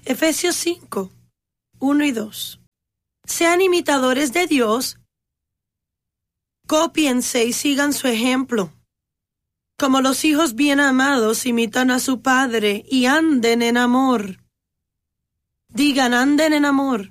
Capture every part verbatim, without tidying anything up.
Efesios cinco, uno y dos. Sean imitadores de Dios, cópiense y sigan su ejemplo. Como los hijos bien amados imitan a su padre y anden en amor. Digan, anden en amor.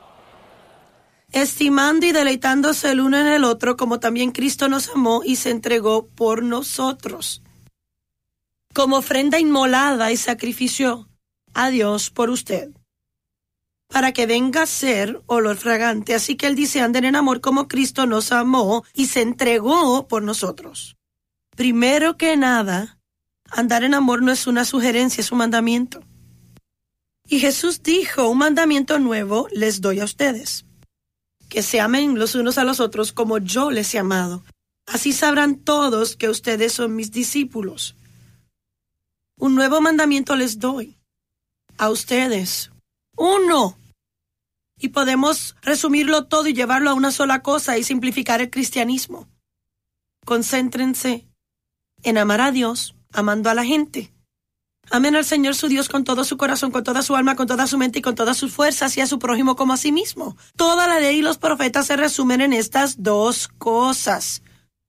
Estimando y deleitándose el uno en el otro, como también Cristo nos amó y se entregó por nosotros, como ofrenda inmolada y sacrificio a Dios por usted, para que venga a ser olor fragante. Así que él dice, anden en amor como Cristo nos amó y se entregó por nosotros. Primero que nada, andar en amor no es una sugerencia, es un mandamiento. Y Jesús dijo, un mandamiento nuevo les doy a ustedes, que se amen los unos a los otros como yo les he amado. Así sabrán todos que ustedes son mis discípulos. Un nuevo mandamiento les doy a ustedes. Uno. Y podemos resumirlo todo y llevarlo a una sola cosa y simplificar el cristianismo. Concéntrense en amar a Dios, amando a la gente. Amen al Señor su Dios con todo su corazón, con toda su alma, con toda su mente y con todas sus fuerzas, y a su prójimo como a sí mismo. Toda la ley y los profetas se resumen en estas dos cosas.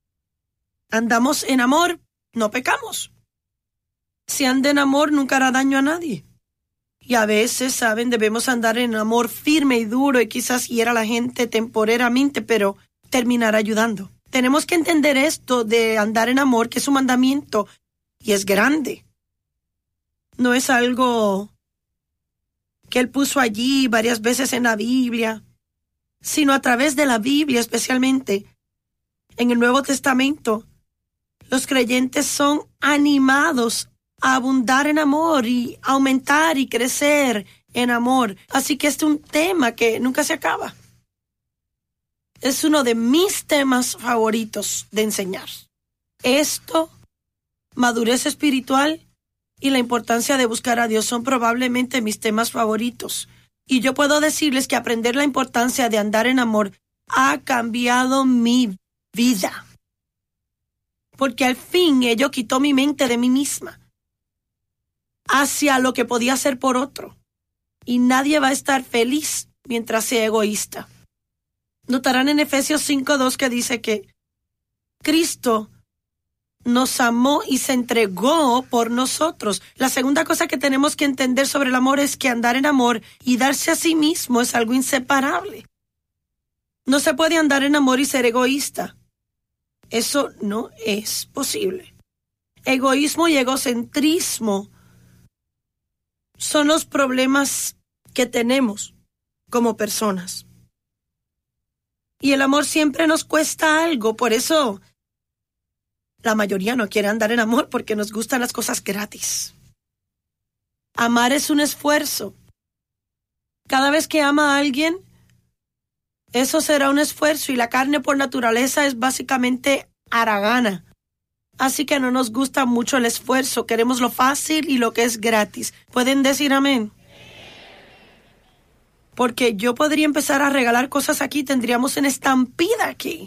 Andamos en amor, no pecamos. Si anda en amor, nunca hará daño a nadie. Y a veces, saben, debemos andar en amor firme y duro y quizás hiera a la gente temporeramente, pero terminar ayudando. Tenemos que entender esto de andar en amor, que es un mandamiento y es grande. No es algo que él puso allí varias veces en la Biblia, sino a través de la Biblia, especialmente en el Nuevo Testamento. Los creyentes son animados a abundar en amor y aumentar y crecer en amor. Así que este es un tema que nunca se acaba. Es uno de mis temas favoritos de enseñar. Esto, madurez espiritual y la importancia de buscar a Dios son probablemente mis temas favoritos. Y yo puedo decirles que aprender la importancia de andar en amor ha cambiado mi vida. Porque al fin ello quitó mi mente de mí misma hacia lo que podía hacer por otro. Y nadie va a estar feliz mientras sea egoísta. Notarán en Efesios cinco dos que dice que Cristo nos amó y se entregó por nosotros. La segunda cosa que tenemos que entender sobre el amor es que andar en amor y darse a sí mismo es algo inseparable. No se puede andar en amor y ser egoísta. Eso no es posible. Egoísmo y egocentrismo son los problemas que tenemos como personas. Y el amor siempre nos cuesta algo, por eso la mayoría no quiere andar en amor porque nos gustan las cosas gratis. Amar es un esfuerzo. Cada vez que ama a alguien, eso será un esfuerzo y la carne por naturaleza es básicamente haragana. Así que no nos gusta mucho el esfuerzo, queremos lo fácil y lo que es gratis. ¿Pueden decir amén? Porque yo podría empezar a regalar cosas aquí, tendríamos una estampida aquí.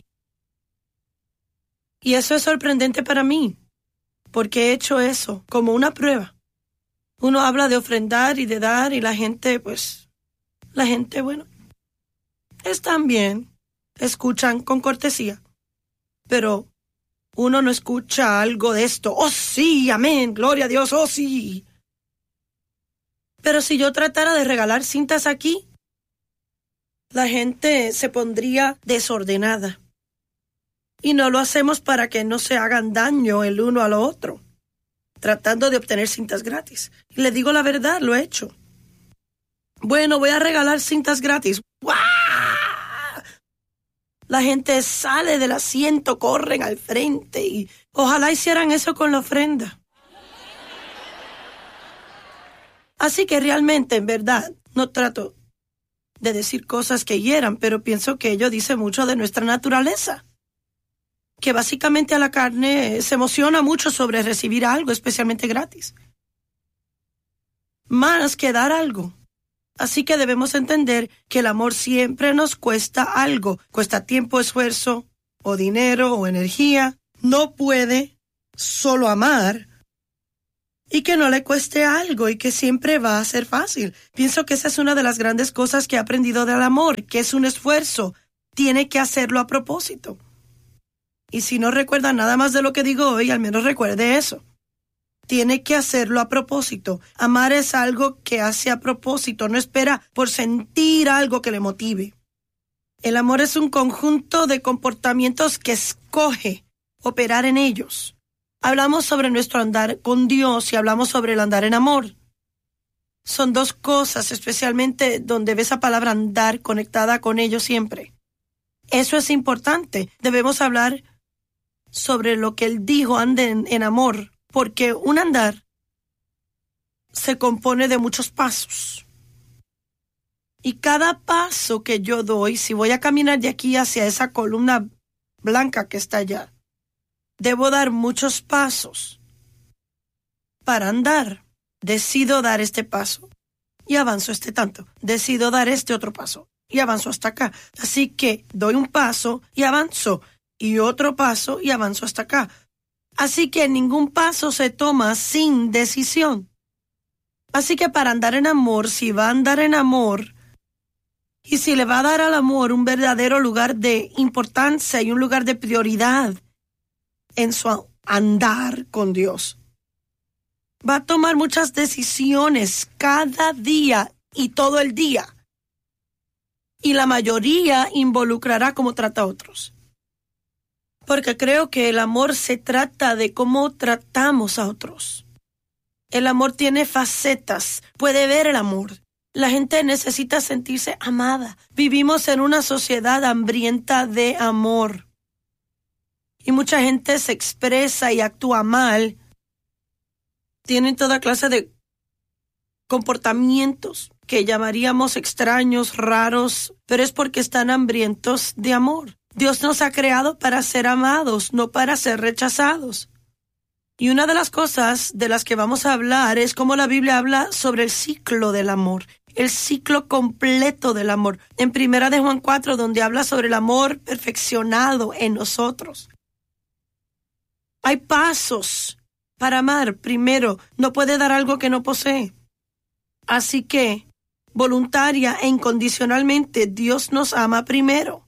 Y eso es sorprendente para mí, porque he hecho eso como una prueba. Uno habla de ofrendar y de dar y la gente, pues, la gente, bueno, están bien, escuchan con cortesía, pero uno no escucha algo de esto. ¡Oh, sí! ¡Amén! ¡Gloria a Dios! ¡Oh, sí! Pero si yo tratara de regalar cintas aquí, la gente se pondría desordenada. Y no lo hacemos para que no se hagan daño el uno al otro, tratando de obtener cintas gratis. Y le digo la verdad, lo he hecho. Bueno, voy a regalar cintas gratis. ¡Guau! La gente sale del asiento, corren al frente y ojalá hicieran eso con la ofrenda. Así que realmente, en verdad, no trato de decir cosas que hieran, pero pienso que ello dice mucho de nuestra naturaleza. Que básicamente a la carne se emociona mucho sobre recibir algo, especialmente gratis. Más que dar algo. Así que debemos entender que el amor siempre nos cuesta algo. Cuesta tiempo, esfuerzo, o dinero, o energía. No puede solo amar y que no le cueste algo y que siempre va a ser fácil. Pienso que esa es una de las grandes cosas que he aprendido del amor, que es un esfuerzo. Tiene que hacerlo a propósito. Y si no recuerda nada más de lo que digo hoy, al menos recuerde eso. Tiene que hacerlo a propósito. Amar es algo que hace a propósito, no espera por sentir algo que le motive. El amor es un conjunto de comportamientos que escoge operar en ellos. Hablamos sobre nuestro andar con Dios y hablamos sobre el andar en amor. Son dos cosas, especialmente donde ves esa palabra andar conectada con ellos siempre. Eso es importante. Debemos hablar sobre lo que Él dijo, anden en amor, porque un andar se compone de muchos pasos. Y cada paso que yo doy, si voy a caminar de aquí hacia esa columna blanca que está allá, debo dar muchos pasos para andar. Decido dar este paso y avanzo este tanto. Decido dar este otro paso y avanzo hasta acá. Así que doy un paso y avanzo, y otro paso y avanzo hasta acá. Así que ningún paso se toma sin decisión. Así que para andar en amor, si va a andar en amor, y si le va a dar al amor un verdadero lugar de importancia y un lugar de prioridad en su andar con Dios, va a tomar muchas decisiones cada día y todo el día. Y la mayoría involucrará cómo trata a otros. Porque creo que el amor se trata de cómo tratamos a otros. El amor tiene facetas. Puede ver el amor. La gente necesita sentirse amada. Vivimos en una sociedad hambrienta de amor. Y mucha gente se expresa y actúa mal. Tienen toda clase de comportamientos que llamaríamos extraños, raros, pero es porque están hambrientos de amor. Dios nos ha creado para ser amados, no para ser rechazados. Y una de las cosas de las que vamos a hablar es cómo la Biblia habla sobre el ciclo del amor, el ciclo completo del amor. En Primera de Juan cuatro, donde habla sobre el amor perfeccionado en nosotros. Hay pasos para amar. Primero, no puede dar algo que no posee. Así que, voluntaria e incondicionalmente, Dios nos ama primero.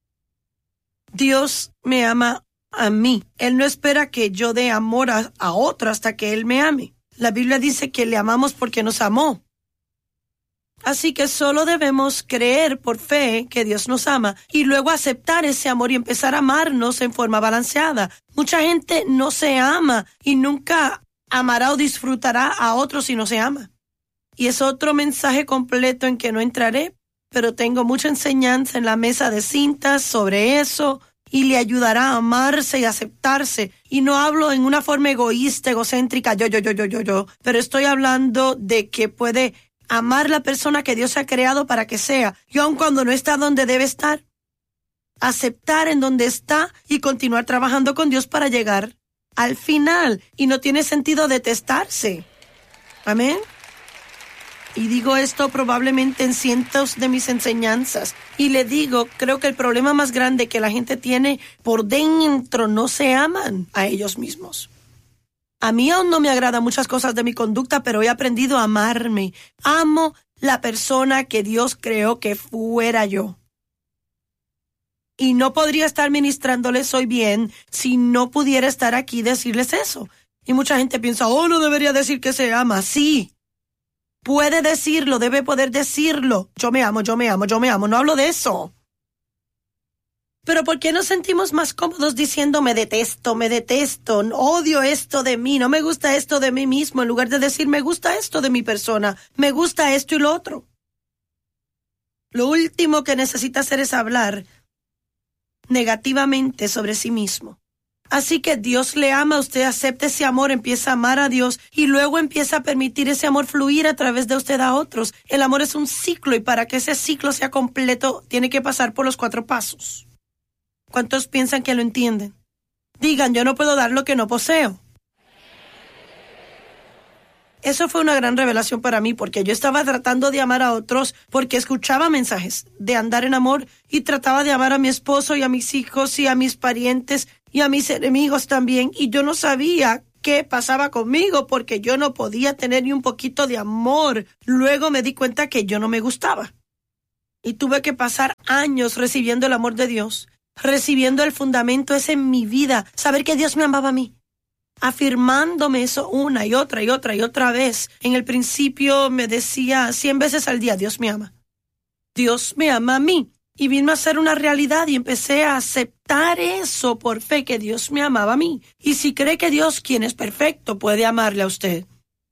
Dios me ama a mí. Él no espera que yo dé amor a, a otro hasta que Él me ame. La Biblia dice que le amamos porque nos amó. Así que solo debemos creer por fe que Dios nos ama y luego aceptar ese amor y empezar a amarnos en forma balanceada. Mucha gente no se ama y nunca amará o disfrutará a otros si no se ama. Y es otro mensaje completo en que no entraré, pero tengo mucha enseñanza en la mesa de cintas sobre eso y le ayudará a amarse y aceptarse. Y no hablo en una forma egoísta, egocéntrica, yo, yo, yo, yo, yo, yo, pero estoy hablando de que puede amar la persona que Dios ha creado para que sea, y aun cuando no está donde debe estar, aceptar en donde está y continuar trabajando con Dios para llegar al final. Y no tiene sentido detestarse. Amén. Y digo esto probablemente en cientos de mis enseñanzas. Y le digo, creo que el problema más grande que la gente tiene por dentro, no se aman a ellos mismos. A mí aún no me agradan muchas cosas de mi conducta, pero he aprendido a amarme. Amo la persona que Dios creó que fuera yo. Y no podría estar ministrándoles hoy bien si no pudiera estar aquí y decirles eso. Y mucha gente piensa, oh, no debería decir que se ama. Sí. Puede decirlo, debe poder decirlo. Yo me amo, yo me amo, yo me amo. No hablo de eso. Pero ¿por qué nos sentimos más cómodos diciendo me detesto, me detesto, odio esto de mí, no me gusta esto de mí mismo, en lugar de decir me gusta esto de mi persona, me gusta esto y lo otro? Lo último que necesita hacer es hablar negativamente sobre sí mismo. Así que Dios le ama, usted acepta ese amor, empieza a amar a Dios y luego empieza a permitir ese amor fluir a través de usted a otros. El amor es un ciclo y para que ese ciclo sea completo tiene que pasar por los cuatro pasos. ¿Cuántos piensan que lo entienden? Digan, yo no puedo dar lo que no poseo. Eso fue una gran revelación para mí porque yo estaba tratando de amar a otros porque escuchaba mensajes de andar en amor y trataba de amar a mi esposo y a mis hijos y a mis parientes y a mis enemigos también, y yo no sabía qué pasaba conmigo porque yo no podía tener ni un poquito de amor. Luego me di cuenta que yo no me gustaba. Y tuve que pasar años recibiendo el amor de Dios, recibiendo el fundamento ese en mi vida, saber que Dios me amaba a mí, afirmándome eso una y otra y otra y otra vez. En el principio me decía cien veces al día, Dios me ama. Dios me ama a mí. Y vino a ser una realidad y empecé a aceptar eso por fe, que Dios me amaba a mí. Y si cree que Dios, quien es perfecto, puede amarle a usted,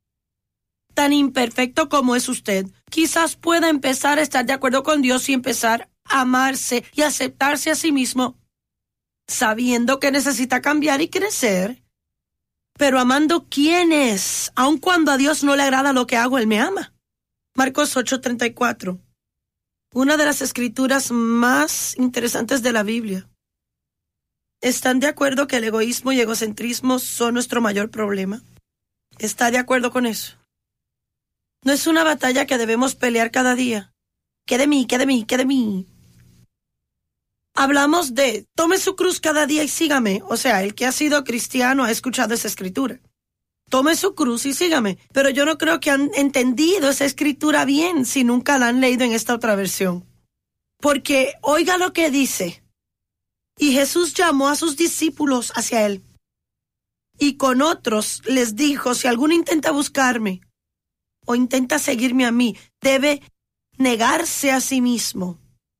tan imperfecto como es usted, quizás pueda empezar a estar de acuerdo con Dios y empezar a amarse y aceptarse a sí mismo, sabiendo que necesita cambiar y crecer, pero amando quién es, aun cuando a Dios no le agrada lo que hago, Él me ama. Marcos ocho treinta y cuatro. Una de las escrituras más interesantes de la Biblia. ¿Están de acuerdo que el egoísmo y egocentrismo son nuestro mayor problema? ¿Está de acuerdo con eso? No es una batalla que debemos pelear cada día. ¿Qué de mí? ¿Qué de mí? ¿Qué de mí? Hablamos de tome su cruz cada día y sígame. O sea, el que ha sido cristiano ha escuchado esa escritura. Tome su cruz y sígame. Pero yo no creo que han entendido esa escritura bien si nunca la han leído en esta otra versión. Porque oiga lo que dice. Y Jesús llamó a sus discípulos hacia él. Y con otros les dijo, si alguno intenta buscarme o intenta seguirme a mí, debe negarse a sí mismo.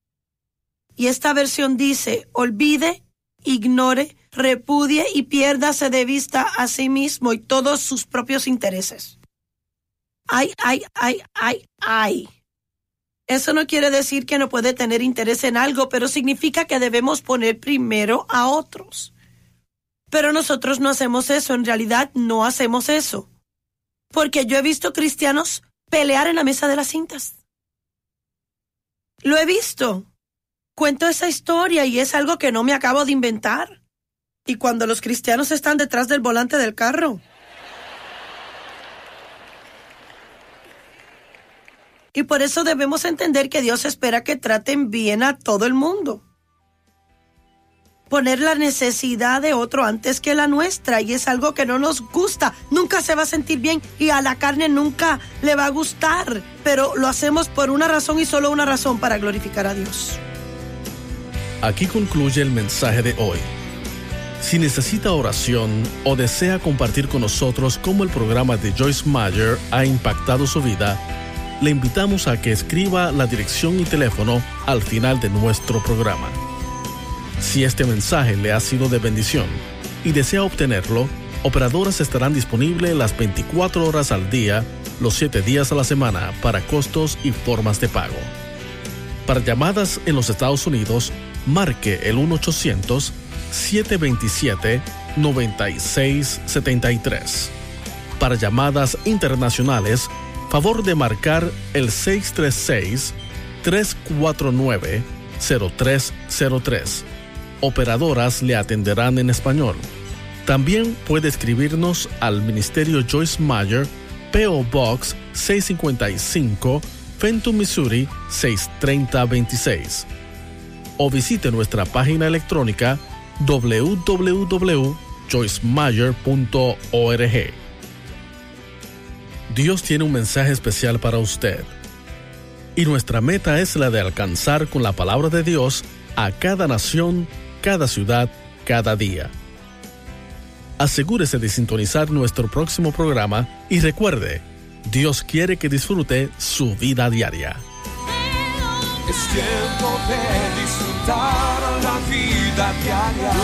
Y esta versión dice, olvide, ignore, repudie y piérdase de vista a sí mismo y todos sus propios intereses. Ay, ay, ay, ay, ay. Eso no quiere decir que no puede tener interés en algo, pero significa que debemos poner primero a otros. Pero nosotros no hacemos eso, en realidad no hacemos eso. Porque yo he visto cristianos pelear en la mesa de las cintas. Lo he visto. Cuento esa historia y es algo que no me acabo de inventar. Y cuando los cristianos están detrás del volante del carro. Y por eso debemos entender que Dios espera que traten bien a todo el mundo. Poner la necesidad de otro antes que la nuestra, y es algo que no nos gusta. Nunca se va a sentir bien y a la carne nunca le va a gustar. Pero lo hacemos por una razón y solo una razón, para glorificar a Dios. Aquí concluye el mensaje de hoy. Si necesita oración o desea compartir con nosotros cómo el programa de Joyce Meyer ha impactado su vida, le invitamos a que escriba la dirección y teléfono al final de nuestro programa. Si este mensaje le ha sido de bendición y desea obtenerlo, operadoras estarán disponibles las veinticuatro horas al día, los siete días a la semana, para costos y formas de pago. Para llamadas en los Estados Unidos, marque el uno ochocientos, siete dos siete, nueve seis siete tres. Para llamadas internacionales, favor de marcar el seis tres seis, tres cuatro nueve, cero tres cero tres. Operadoras le atenderán en español. También puede escribirnos al Ministerio Joyce Meyer, P O Box seiscientos cincuenta y cinco, Fenton, Missouri seis tres cero dos seis. O visite nuestra página electrónica doble u doble u doble u punto joyce meyer punto org. Dios tiene un mensaje especial para usted. Y nuestra meta es la de alcanzar con la palabra de Dios a cada nación, cada ciudad, cada día. Asegúrese de sintonizar nuestro próximo programa y recuerde, Dios quiere que disfrute su vida diaria. Es tiempo de disfrutar la vida diaria.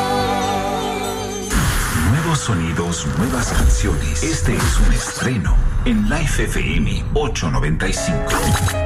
Nuevos sonidos, nuevas canciones. Este es un estreno en Life F M ochocientos noventa y cinco.